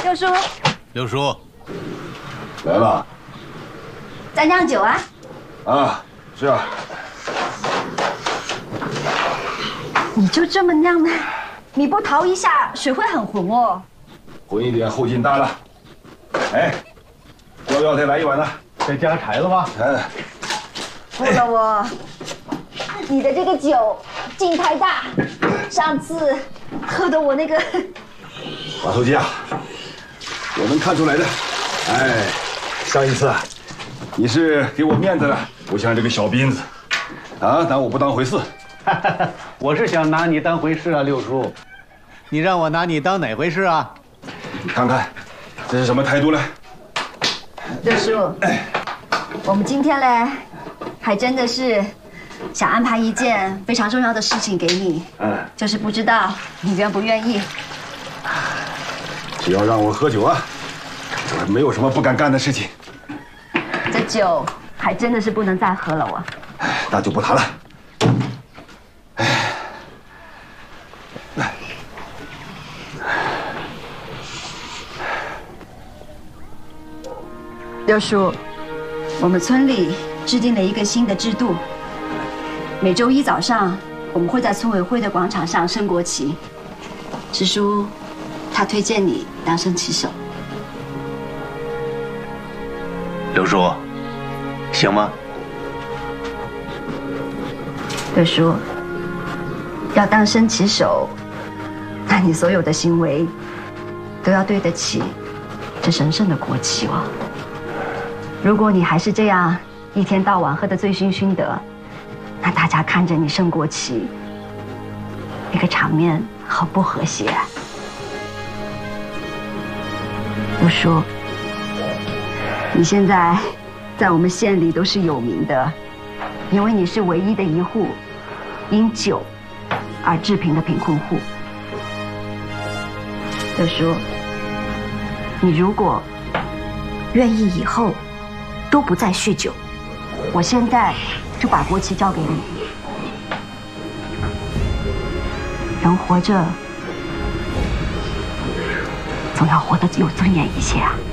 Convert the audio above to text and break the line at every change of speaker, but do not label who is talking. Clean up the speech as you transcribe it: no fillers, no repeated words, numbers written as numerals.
六叔，
六叔，
来了。
再酿酒啊！
啊，是啊。
你就这么酿呢？你不淘一下，水会很浑哦。
混一点后劲大了。哎，要不要再来一碗呢？
再加柴了吧？
不了我，你的这个酒劲太大，上次喝的我那个。
马书记啊，我能看出来的。哎，上一次啊，你是给我面子了，不像这个小斌子，啊，拿我不当回事。
我是想拿你当回事啊，六叔。
你让我拿你当哪回事啊？
你看看，这是什么态度呢？
六叔，我们今天嘞，还真的是想安排一件非常重要的事情给你，就是不知道你愿不愿意。
只要让我喝酒啊，我没有什么不敢干的事情。
这酒还真的是不能再喝了我。
那就不谈了。
六叔，我们村里制定了一个新的制度，每周一早上我们会在村委会的广场上升国旗。支书他推荐你当升旗手。
六叔，行吗？
六叔，要当升旗手，那你所有的行为都要对得起这神圣的国旗哦。如果你还是这样一天到晚喝得醉醺醺的，那大家看着你升国旗，那个场面好不和谐啊。六叔，你现在在我们县里都是有名的，因为你是唯一的一户因酒而致贫的贫困户。六叔，你如果愿意以后都不再酗酒，我现在就把国旗交给你。人活着总要活得有尊严一些啊。